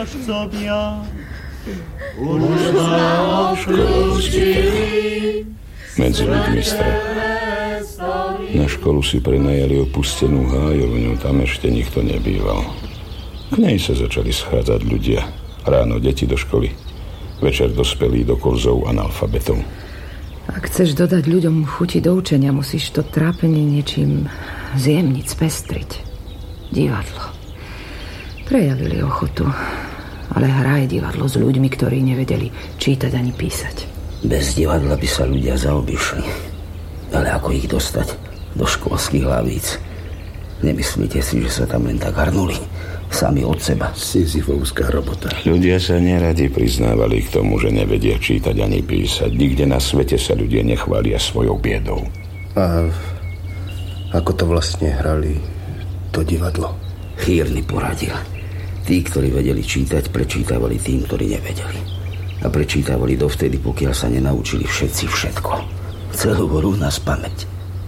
strážcovia už sme obklúčili medzi ľuďmi strach. Na školu si prenajali opustenú hájovňu, tam ešte nikto nebýval. K nej sa začali schádzať ľudia. Ráno deti do školy, večer dospelí do kurzov analfabetov. Ak chceš dodať ľuďom chuti do učenia, musíš to trápenie niečím zjemniť, spestriť. Divadlo. Prejavili ochotu, ale hraje divadlo s ľuďmi, ktorí nevedeli čítať ani písať. Bez divadla by sa ľudia zaobišli. Ale ako ich dostať do školských hlavíc? Nemyslíte si, že sa tam len tak hrnuli sami od seba? Sisyfovská robota. Ľudia sa neradi priznávali k tomu, že nevedia čítať ani písať. Nikde na svete sa ľudia nechvália svojou biedou. A ako to vlastne hrali to divadlo? Chýrny poradil. Tí, ktorí vedeli čítať, prečítavali tým, ktorí nevedeli. A prečítavali dovtedy, pokiaľ sa nenaučili všetci všetko. Celú hru na spamäť.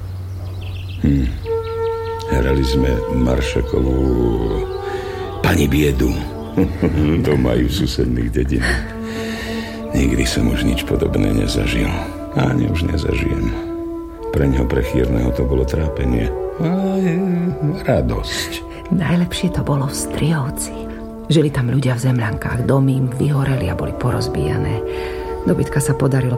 Hrali sme Maršakovú Pani Biedu. To majú v susedných dedinách. Nikdy som už nič podobné nezažil. Ani už nezažijem. Preňho, pre Chýrneho to bolo trápenie. Aj radosť. Najlepšie to bolo v Strihovci. Žili tam ľudia v zemľankách, domy im vyhoreli a boli porozbíjané. Dobytka sa podarilo